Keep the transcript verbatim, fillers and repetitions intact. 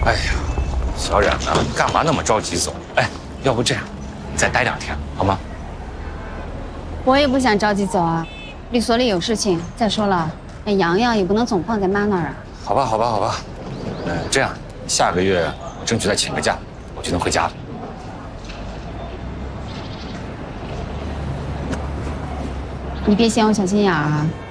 哎呀，小冉啊，你干嘛那么着急走？哎，要不这样，你再待两天好吗？ 我也不想着急走啊，律所里有事情。再说了，那洋洋也不能总放在妈那儿啊。 好吧，好吧，好吧。嗯，这样，下个月我争取再请个假，我就能回家了。 你别嫌我小心眼儿啊。